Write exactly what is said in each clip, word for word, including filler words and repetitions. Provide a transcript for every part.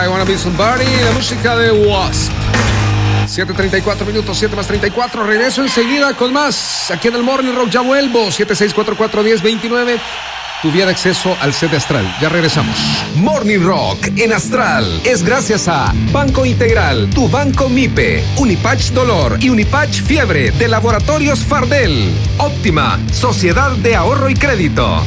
I Wanna Be Somebody, la música de Wasp. siete treinta y cuatro minutos, siete más treinta y cuatro. Regreso enseguida con más. Aquí en el Morning Rock ya vuelvo. siete seis cuatro cuatro, uno cero dos nueve. Tu vía de acceso al set de Astral. Ya regresamos. Morning Rock en Astral es gracias a Banco Integral, tu banco MIPE, Unipatch Dolor y Unipatch Fiebre de Laboratorios Fardel. Óptima, Sociedad de Ahorro y Crédito.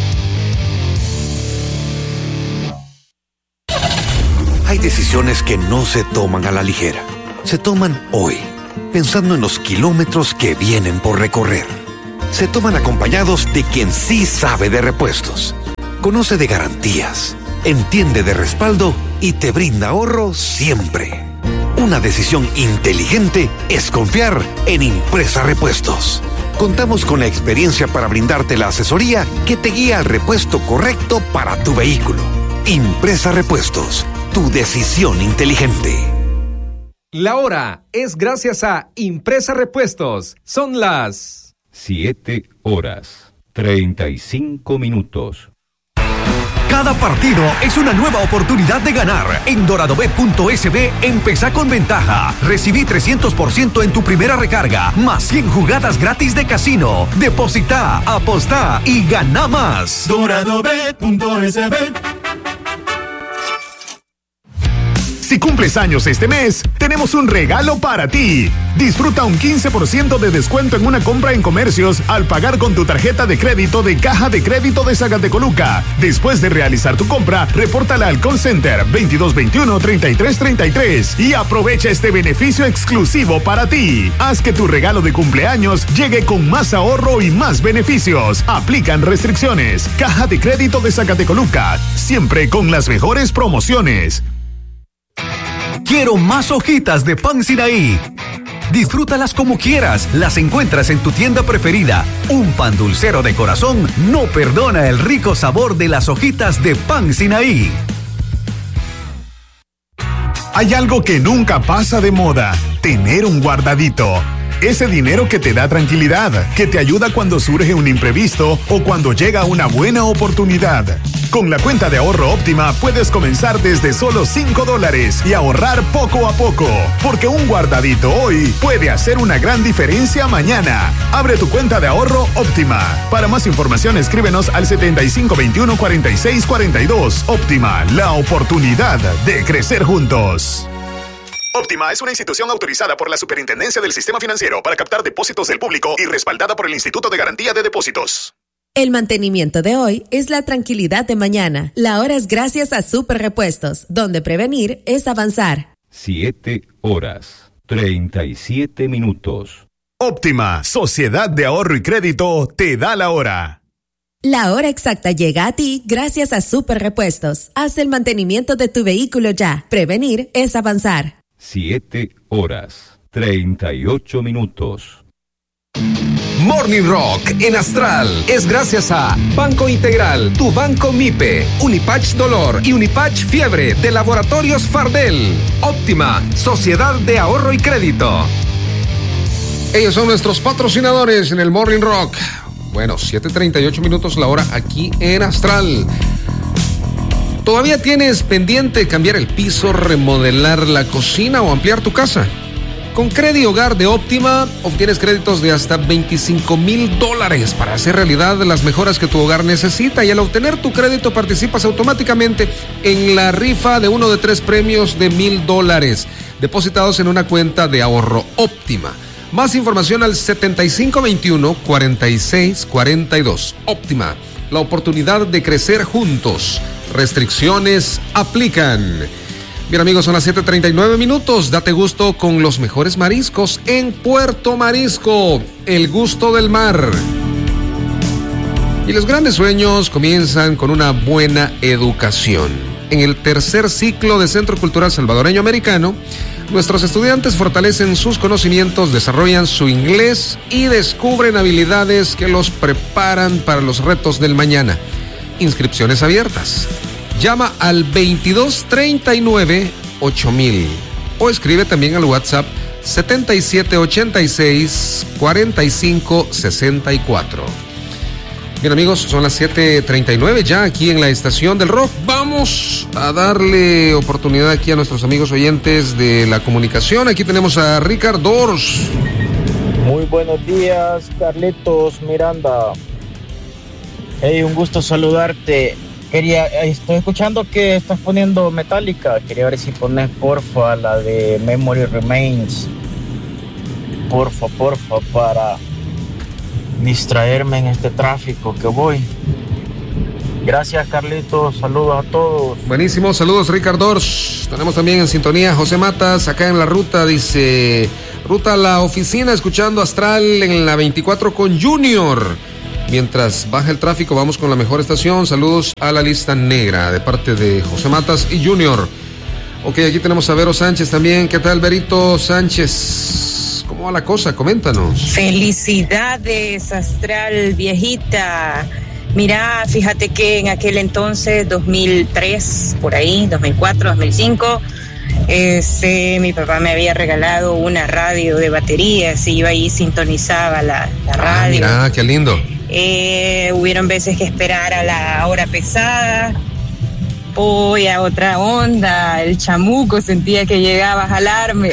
Hay decisiones que no se toman a la ligera. Se toman hoy, pensando en los kilómetros que vienen por recorrer. Se toman acompañados de quien sí sabe de repuestos, conoce de garantías, entiende de respaldo y te brinda ahorro siempre. Una decisión inteligente es confiar en Impresa Repuestos. Contamos con la experiencia para brindarte la asesoría que te guía al repuesto correcto para tu vehículo. Impresa Repuestos, tu decisión inteligente. La hora es gracias a Impresa Repuestos. Son las siete horas, treinta y cinco minutos. Cada partido es una nueva oportunidad de ganar. En doradobet punto es be, empezá con ventaja. Recibí trescientos por ciento en tu primera recarga, más cien jugadas gratis de casino. Depositá, apostá y gana más. doradobet punto es be. Si cumples años este mes, tenemos un regalo para ti. Disfruta un quince por ciento de descuento en una compra en comercios al pagar con tu tarjeta de crédito de Caja de Crédito de Zacatecoluca. Después de realizar tu compra, repórtala al call center veintidós veintiuno, treinta y tres treinta y tres y aprovecha este beneficio exclusivo para ti. Haz que tu regalo de cumpleaños llegue con más ahorro y más beneficios. Aplican restricciones. Caja de Crédito de Zacatecoluca, siempre con las mejores promociones. Quiero más hojitas de pan Sinaí. Disfrútalas como quieras, las encuentras en tu tienda preferida. Un pan dulcero de corazón no perdona el rico sabor de las hojitas de pan Sinaí. Hay algo que nunca pasa de moda: tener un guardadito. Ese dinero que te da tranquilidad, que te ayuda cuando surge un imprevisto o cuando llega una buena oportunidad. Con la cuenta de ahorro Óptima puedes comenzar desde solo cinco dólares y ahorrar poco a poco, porque un guardadito hoy puede hacer una gran diferencia mañana. Abre tu cuenta de ahorro Óptima. Para más información escríbenos al setenta y cinco veintiuno, cuarenta y seis cuarenta y dos. Óptima, la oportunidad de crecer juntos. Óptima es una institución autorizada por la Superintendencia del Sistema Financiero para captar depósitos del público y respaldada por el Instituto de Garantía de Depósitos. El mantenimiento de hoy es la tranquilidad de mañana. La hora es gracias a Super Repuestos, donde prevenir es avanzar. siete horas, treinta y siete minutos. Óptima, Sociedad de Ahorro y Crédito, te da la hora. La hora exacta llega a ti gracias a Super Repuestos. Haz el mantenimiento de tu vehículo ya. Prevenir es avanzar. siete horas, treinta y ocho minutos. Morning Rock en Astral es gracias a Banco Integral, tu banco MIPE, Unipatch Dolor y Unipatch Fiebre de Laboratorios Fardel. Óptima, Sociedad de Ahorro y Crédito. Ellos son nuestros patrocinadores en el Morning Rock. Bueno, siete treinta y ocho minutos la hora aquí en Astral. ¿Todavía tienes pendiente cambiar el piso, remodelar la cocina o ampliar tu casa? Con Credi Hogar de Óptima obtienes créditos de hasta veinticinco mil dólares para hacer realidad las mejoras que tu hogar necesita, y al obtener tu crédito participas automáticamente en la rifa de uno de tres premios de mil dólares depositados en una cuenta de ahorro Óptima. Más información al setenta y cinco veintiuno, cuarenta y seis cuarenta y dos. Óptima, la oportunidad de crecer juntos. Restricciones aplican. Bien, amigos, son las siete treinta y nueve minutos. Date gusto con los mejores mariscos en Puerto Marisco, el gusto del mar. Y los grandes sueños comienzan con una buena educación. En el tercer ciclo de Centro Cultural Salvadoreño Americano, nuestros estudiantes fortalecen sus conocimientos, desarrollan su inglés y descubren habilidades que los preparan para los retos del mañana. Inscripciones abiertas. Llama al veintidós treinta y nueve, ocho mil o escribe también al WhatsApp setenta y siete ochenta y seis, cuarenta y cinco sesenta y cuatro. Bien, amigos, son las siete treinta y nueve ya aquí en la estación del rock. Vamos a darle oportunidad aquí a nuestros amigos oyentes de la comunicación. Aquí tenemos a Richard Dors. Muy buenos días, Carlitos Miranda. Hey, un gusto saludarte. Quería, estoy escuchando que estás poniendo Metallica. Quería ver si pones porfa la de Memory Remains. Porfa, porfa, para distraerme en este tráfico que voy. Gracias, Carlitos, saludos a todos. Buenísimo, saludos, Ricardos. Tenemos también en sintonía José Matas, acá en la ruta, dice, ruta a la oficina, escuchando Astral en la veinticuatro con Junior. Mientras baja el tráfico, vamos con la mejor estación. Saludos a la lista negra, de parte de José Matas y Junior. Ok, aquí tenemos a Vero Sánchez también. ¿Qué tal, Verito Sánchez? ¿Cómo va la cosa? Coméntanos. Felicidades, Astral viejita. Mira, fíjate que en aquel entonces, dos mil tres, por ahí, dos mil cuatro, dos mil cinco, este, mi papá me había regalado una radio de baterías y yo ahí sintonizaba la, la radio. Ah, mira, qué lindo. Eh, hubieron veces que esperar a la hora pesada. Voy a otra onda, el chamuco sentía que llegaba a jalarme.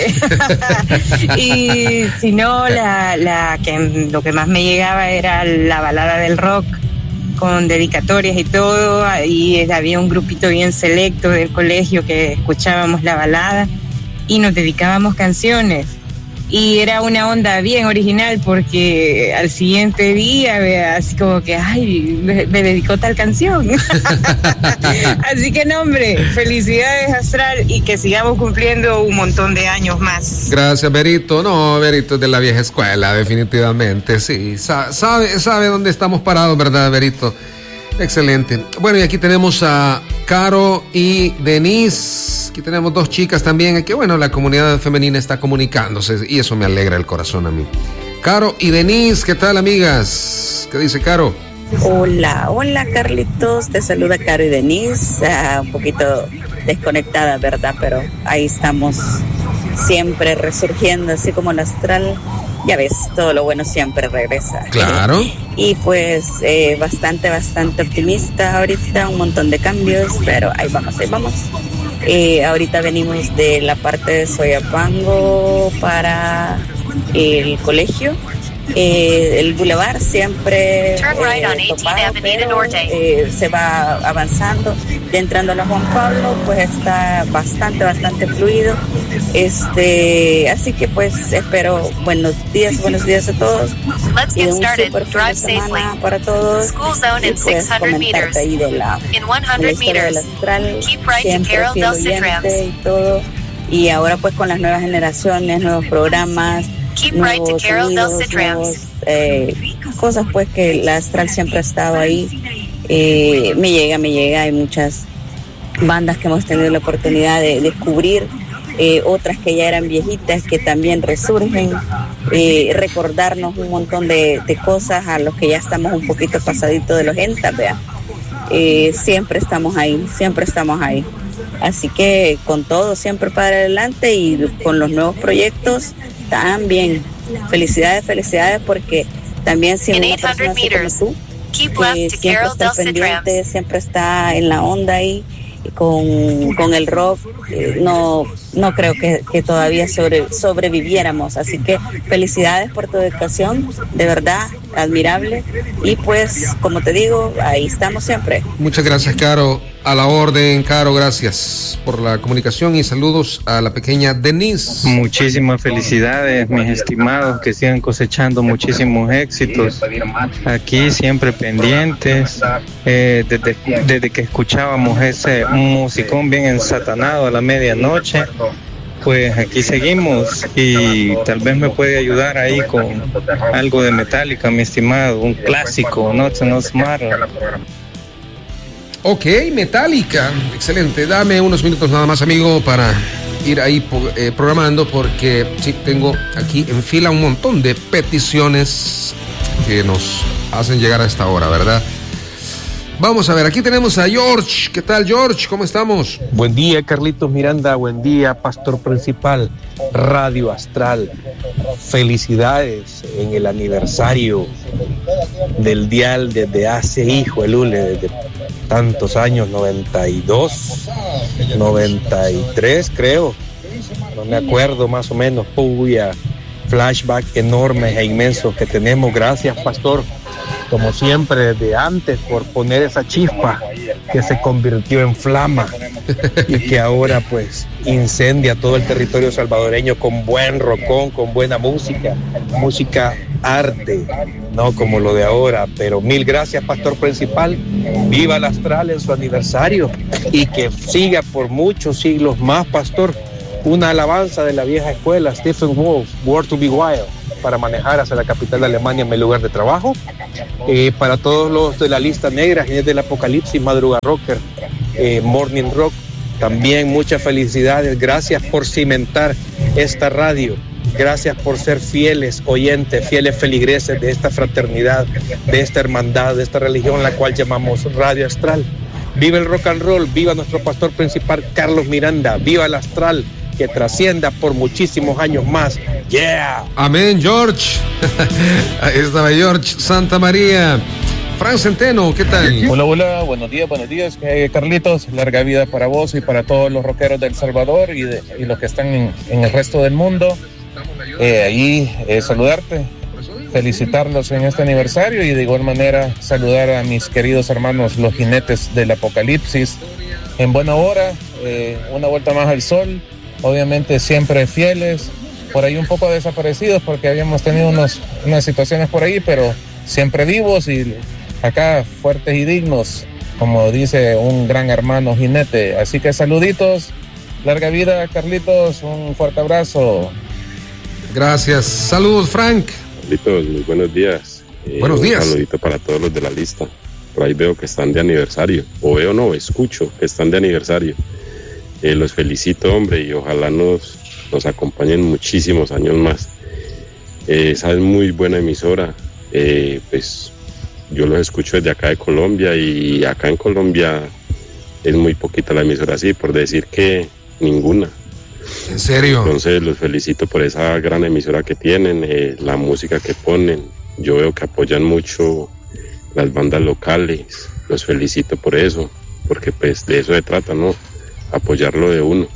Y si no, la, la que lo que más me llegaba era la balada del rock, con dedicatorias y todo. Ahí había un grupito bien selecto del colegio que escuchábamos la balada y nos dedicábamos canciones. Y era una onda bien original porque al siguiente día, así como que, ay, me, me dedicó tal canción. Así que, no, hombre, felicidades, Astral, y que sigamos cumpliendo un montón de años más. Gracias, Berito. No, Berito es de la vieja escuela, definitivamente, sí. Sa- sabe, sabe dónde estamos parados, ¿verdad, Berito? Excelente. Bueno, y aquí tenemos a Caro y Denise. Aquí tenemos dos chicas también. Que bueno, la comunidad femenina está comunicándose y eso me alegra el corazón a mí. Caro y Denise, ¿qué tal, amigas? ¿Qué dice Caro? Hola, hola, Carlitos. Te saluda Caro y Denise. Uh, un poquito desconectada, ¿verdad? Pero ahí estamos siempre resurgiendo, así como el Astral. Ya ves, todo lo bueno siempre regresa. Claro. Y pues eh, bastante, bastante optimista ahorita, un montón de cambios, pero ahí vamos, ahí vamos. Eh, ahorita venimos de la parte de Soyapango para el colegio. Eh, el bulevar siempre eh, topado, pero, eh, se va avanzando. Ya entrando a la Juan Pablo, pues está bastante, bastante fluido. Este, así que pues espero buenos días, buenos días a todos. Y un super fin de semana para todos. Y pues comentarte ahí de la, de la historia del Astral, siempre fiel oyente y todo. Y ahora pues con las nuevas generaciones, nuevos programas, nuevos sonidos, nuevos, eh, cosas pues que la Astral siempre ha estado ahí. Eh, me llega, me llega, hay muchas bandas que hemos tenido la oportunidad de descubrir, eh, otras que ya eran viejitas que también resurgen, eh, recordarnos un montón de, de cosas a los que ya estamos un poquito pasaditos de los ochenta, vea. Eh, siempre estamos ahí, siempre estamos ahí. Así que con todo siempre para adelante y con los nuevos proyectos también. Felicidades, felicidades, porque también siempre una persona así como tú, que siempre está pendiente, siempre está en la onda ahí con, con el rock, eh, no, no creo que, que todavía sobre, sobreviviéramos. Así que felicidades por tu dedicación, de verdad, admirable. Y pues, como te digo, ahí estamos siempre. Muchas gracias, Caro. A la orden, Caro, gracias por la comunicación y saludos a la pequeña Denise. Muchísimas felicidades, mis estimados, que sigan cosechando muchísimos éxitos. Aquí siempre pendientes, eh, desde, desde que escuchábamos ese musicón bien ensatanado a la medianoche, pues aquí seguimos y tal vez me puede ayudar ahí con algo de Metallica, mi estimado, un clásico, Not No Smart. Ok, Metallica, excelente. Dame unos minutos nada más, amigo, para ir ahí eh, programando, porque sí, tengo aquí en fila un montón de peticiones que nos hacen llegar a esta hora, ¿verdad? Vamos a ver, aquí tenemos a George. ¿Qué tal, George? ¿Cómo estamos? Buen día, Carlitos Miranda. Buen día, pastor principal, Radio Astral. Felicidades en el aniversario. del dial desde hace, hijo el hule, desde tantos años, noventa y dos, noventa y tres creo, no me acuerdo más o menos. Uy, a flashback enormes e inmensos que tenemos. Gracias, pastor, como siempre, desde antes, por poner esa chispa que se convirtió en flama y que ahora pues incendia todo el territorio salvadoreño con buen rocón, con buena música, música arte, no como lo de ahora. Pero mil gracias, pastor principal. Viva el Astral en su aniversario y que siga por muchos siglos más, pastor. Una alabanza de la vieja escuela, Stephen Wolf, World to be Wild, para manejar hacia la capital de Alemania en mi lugar de trabajo. Eh, para todos los de la lista negra, Jinetes del Apocalipsis, Madruga Rocker, eh, Morning Rock, también muchas felicidades. Gracias por cimentar esta radio. Gracias por ser fieles oyentes, fieles feligreses de esta fraternidad, de esta hermandad, de esta religión, la cual llamamos Radio Astral. Viva el rock and roll, viva nuestro pastor principal Carlos Miranda, viva el Astral, que trascienda por muchísimos años más. Yeah. Amén, George. Ahí estaba George Santa María. Fran Centeno, ¿qué tal? Hola, hola, buenos días, buenos días, eh, Carlitos. Larga vida para vos y para todos los rockeros de El Salvador y, de, y los que están en, en el resto del mundo. Eh, ahí eh, saludarte, felicitarlos en este aniversario y de igual manera saludar a mis queridos hermanos los Jinetes del Apocalipsis. En buena hora, eh, una vuelta más al sol. Obviamente siempre fieles, por ahí un poco desaparecidos porque habíamos tenido unos, unas situaciones por ahí, pero siempre vivos y acá fuertes y dignos, como dice un gran hermano jinete. Así que saluditos, larga vida, Carlitos, un fuerte abrazo. Gracias, saludos, Frank. Carlitos, muy buenos días. Eh, buenos días. Un saludito para todos los de la lista. Por ahí veo que están de aniversario, o veo no, escucho que están de aniversario. Eh, los felicito, hombre, y ojalá nos, nos acompañen muchísimos años más. Eh, esa es muy buena emisora. Eh, pues yo los escucho desde acá de Colombia y acá en Colombia es muy poquita la emisora, así por decir que ninguna. ¿En serio? Entonces los felicito por esa gran emisora que tienen, eh, la música que ponen. Yo veo que apoyan mucho las bandas locales. Los felicito por eso, porque pues de eso se trata, ¿no? Apoyarlo de uno.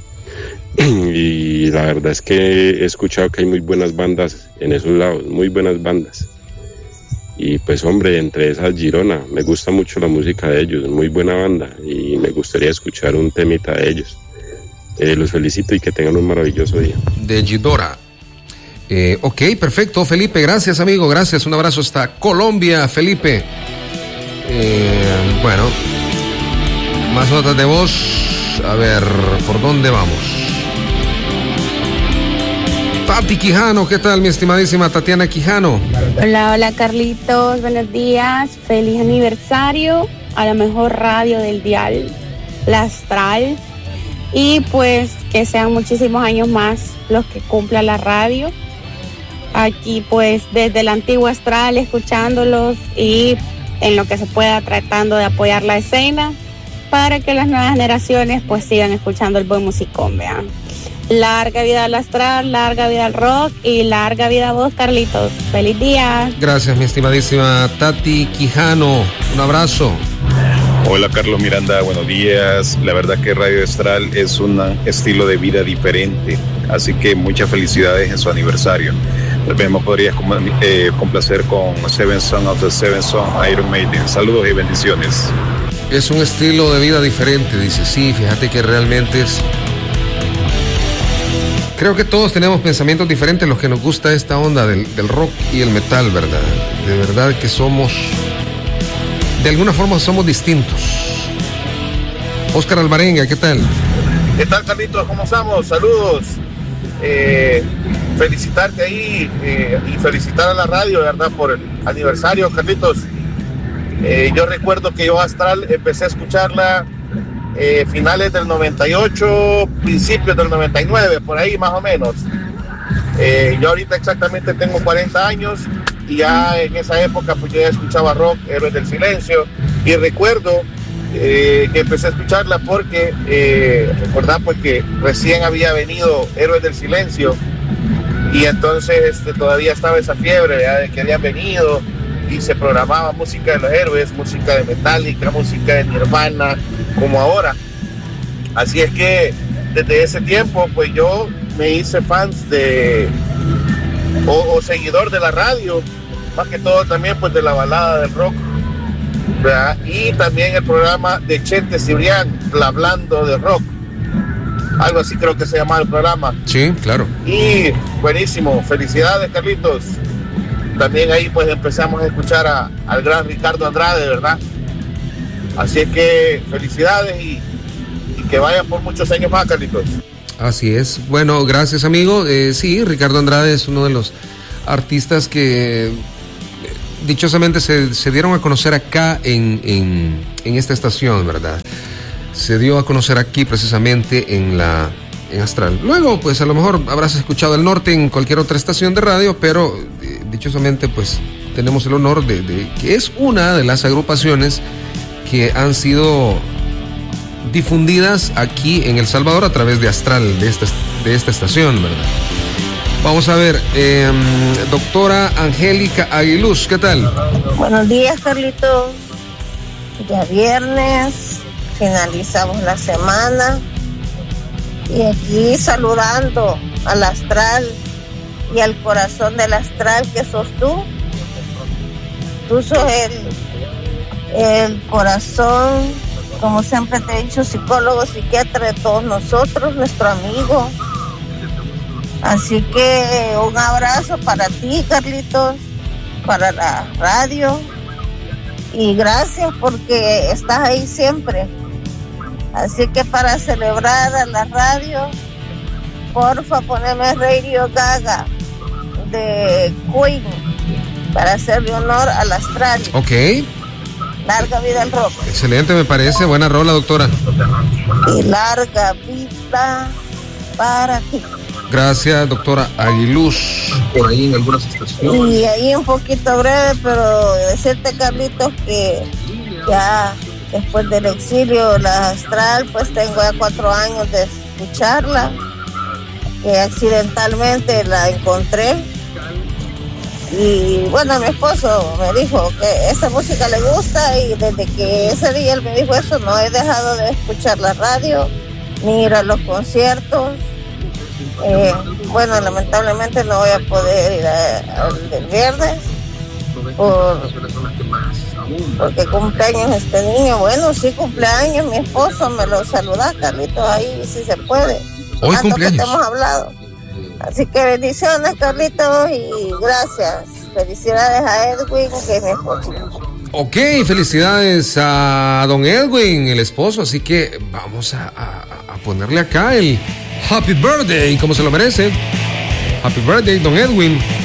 Y la verdad es que he escuchado que hay muy buenas bandas en esos lados, muy buenas bandas. Y pues hombre, entre esas Girona, me gusta mucho la música de ellos, muy buena banda y me gustaría escuchar un temita de ellos. Eh, los felicito y que tengan un maravilloso día. De Girona. Eh, ok, perfecto, Felipe, gracias amigo, gracias, un abrazo hasta Colombia, Felipe. Eh, bueno, más notas de voz. A ver, ¿por dónde vamos? Tati Quijano, ¿qué tal, mi estimadísima Tatiana Quijano? Hola, hola, Carlitos, buenos días, feliz aniversario a la mejor radio del dial, la Astral, y pues que sean muchísimos años más los que cumpla la radio. Aquí pues desde la antigua Astral escuchándolos y en lo que se pueda tratando de apoyar la escena, para que las nuevas generaciones pues sigan escuchando el buen musicón, vean. Larga vida al Astral, larga vida al rock y larga vida a vos, Carlitos. Feliz día. Gracias, mi estimadísima Tati Quijano. Un abrazo. Hola, Carlos Miranda, buenos días. La verdad que Radio Astral es un estilo de vida diferente, así que muchas felicidades en su aniversario. Tal vez me podrías eh, complacer con Seven Son of the Seven Son, Iron Maiden. Saludos y bendiciones. Es un estilo de vida diferente, dice. Sí, fíjate que realmente es... Creo que todos tenemos pensamientos diferentes los que nos gusta esta onda del, del rock y el metal, ¿verdad? De verdad que somos... De alguna forma somos distintos. Óscar Alvarenga, ¿qué tal? ¿Qué tal, Carlitos? ¿Cómo estamos? Saludos. Eh, felicitarte ahí eh, y felicitar a la radio, ¿verdad? Por el aniversario, Carlitos. Eh, yo recuerdo que yo Astral empecé a escucharla eh, finales del noventa y ocho, principios del noventa y nueve, por ahí más o menos. Eh, yo ahorita exactamente tengo cuarenta años y ya en esa época pues yo ya escuchaba rock, Héroes del Silencio, y recuerdo eh, que empecé a escucharla porque eh, recordad pues que recién había venido Héroes del Silencio y entonces este, todavía estaba esa fiebre, ¿verdad? De que habían venido y se programaba música de los héroes, música de Metallica, música de Nirvana, como ahora. Así es que desde ese tiempo, pues yo me hice fans de, o, o seguidor de la radio, más que todo también pues de la balada del rock, ¿verdad? Y también el programa de Chente Cibrián, Hablando de Rock, algo así creo que se llamaba el programa. Sí, claro. Y buenísimo, felicidades Carlitos. También ahí pues empezamos a escuchar a, al gran Ricardo Andrade, ¿verdad? Así es que felicidades y, y que vayan por muchos años más, Carlitos. Así es. Bueno, gracias, amigo. Eh, sí, Ricardo Andrade es uno de los artistas que eh, dichosamente se, se dieron a conocer acá en, en, en esta estación, ¿verdad? Se dio a conocer aquí precisamente en la en Astral. Luego, pues a lo mejor habrás escuchado El Norte en cualquier otra estación de radio, pero eh, dichosamente pues tenemos el honor de, de que es una de las agrupaciones que han sido difundidas aquí en El Salvador a través de Astral, de esta, de esta estación, ¿verdad? Vamos a ver, eh, doctora Angélica Aguiluz, ¿qué tal? Buenos días, Carlitos. Ya viernes, finalizamos la semana y aquí saludando al Astral y al corazón del Astral que sos tú. Tú sos el, el corazón, como siempre te he dicho, psicólogo, psiquiatra de todos nosotros, nuestro amigo. Así que un abrazo para ti, Carlitos, para la radio, y gracias porque estás ahí siempre. Así que para celebrar a la radio, porfa poneme Radio Gaga de Queen para hacerle honor al Astral. Ok. Larga vida al rock. Excelente, me parece. Buena rola, doctora. Y larga vida para ti. Gracias, doctora Aguiluz. Por ahí en algunas estaciones. Y ahí un poquito breve, pero decirte, Carlitos, que ya después del exilio, la Astral, pues tengo ya cuatro años de escucharla, que accidentalmente la encontré. Y bueno, mi esposo me dijo que esa música le gusta, y desde que ese día él me dijo eso, no he dejado de escuchar la radio, ni ir a los conciertos. Eh, bueno, lamentablemente no voy a poder ir al del viernes por, porque cumpleaños este niño. Bueno, sí, cumpleaños, mi esposo, me lo saluda, Carlitos, ahí si se puede. Hoy Tanto cumpleaños. que te hemos hablado. Así que bendiciones, Carlitos, y gracias. Felicidades a Edwin, que es mi esposo. Ok, felicidades a don Edwin, el esposo, así que vamos a, a, a ponerle acá el Happy Birthday, como se lo merece. Happy Birthday, don Edwin.